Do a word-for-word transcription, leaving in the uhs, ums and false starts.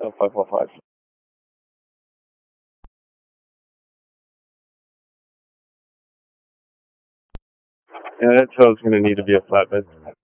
Oh, five four five. Yeah, that tow's gonna need to be a flatbed.